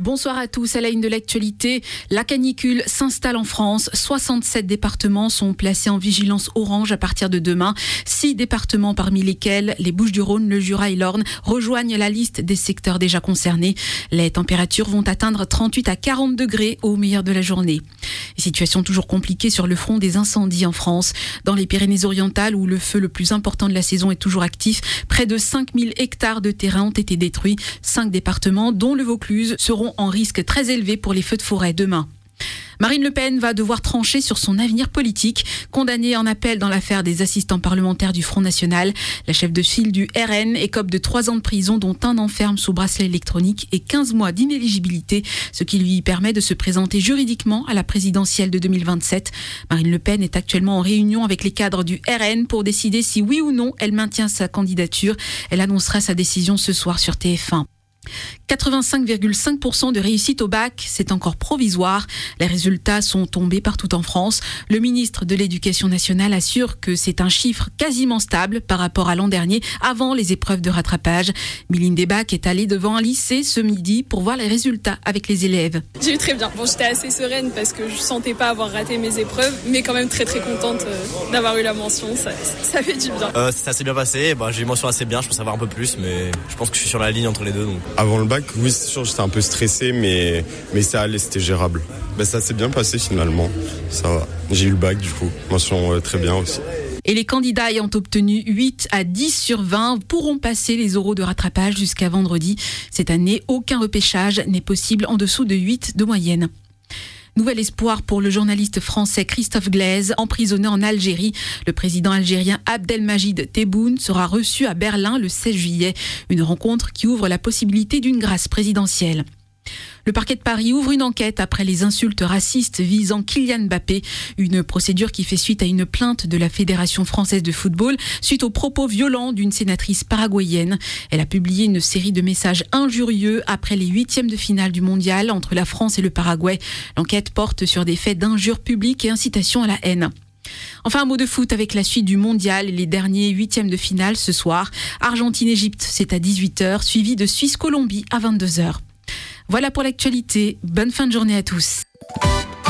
Bonsoir à tous. À la une de l'actualité, la canicule s'installe en France. 67 départements sont placés en vigilance orange à partir de demain. 6 départements parmi lesquels les Bouches-du-Rhône, le Jura et l'Orne rejoignent la liste des secteurs déjà concernés. Les températures vont atteindre 38 à 40 degrés au meilleur de la journée. Situation toujours compliquée sur le front des incendies en France. Dans les Pyrénées-Orientales, où le feu le plus important de la saison est toujours actif, près de 5000 hectares de terrain ont été détruits. 5 départements, dont le Vaucluse, seront en risque très élevé pour les feux de forêt demain. Marine Le Pen va devoir trancher sur son avenir politique. Condamnée en appel dans l'affaire des assistants parlementaires du Front National, la chef de file du RN écope de 3 ans de prison, dont 1 an ferme sous bracelet électronique et 15 mois d'inéligibilité, ce qui lui permet de se présenter juridiquement à la présidentielle de 2027. Marine Le Pen est actuellement en réunion avec les cadres du RN pour décider si oui ou non elle maintient sa candidature. Elle annoncera sa décision ce soir sur TF1. 85,5% de réussite au bac, c'est encore provisoire. Les résultats sont tombés partout en France. Le ministre de l'Éducation nationale assure que c'est un chiffre quasiment stable par rapport à l'an dernier, avant les épreuves de rattrapage. Mylène Debac est allée devant un lycée ce midi pour voir les résultats avec les élèves. J'ai eu très bien. Bon, j'étais assez sereine parce que je sentais pas avoir raté mes épreuves, mais quand même très très contente d'avoir eu la mention. Ça fait du bien. Ça s'est bien passé. J'ai eu une mention assez bien. Je pense savoir un peu plus, mais je pense que je suis sur la ligne entre les deux. Donc. Avant le bac, oui, c'est sûr, j'étais un peu stressé, mais ça allait, c'était gérable. Ça s'est bien passé finalement, ça va. J'ai eu le bac du coup, mention très bien aussi. Et les candidats ayant obtenu 8 à 10 sur 20 pourront passer les oraux de rattrapage jusqu'à vendredi. Cette année, aucun repêchage n'est possible en dessous de 8 de moyenne. Nouvel espoir pour le journaliste français Christophe Glaise, emprisonné en Algérie. Le président algérien Abdelmajid Tebboune sera reçu à Berlin le 16 juillet. Une rencontre qui ouvre la possibilité d'une grâce présidentielle. Le parquet de Paris ouvre une enquête après les insultes racistes visant Kylian Mbappé. Une procédure qui fait suite à une plainte de la Fédération française de football suite aux propos violents d'une sénatrice paraguayenne. Elle a publié une série de messages injurieux après les 8e de finale du mondial entre la France et le Paraguay. L'enquête porte sur des faits d'injures publiques et incitation à la haine. Enfin, un mot de foot avec la suite du mondial et les derniers 8e de finale ce soir. Argentine-Égypte, c'est à 18h, suivi de Suisse-Colombie à 22h. Voilà pour l'actualité. Bonne fin de journée à tous.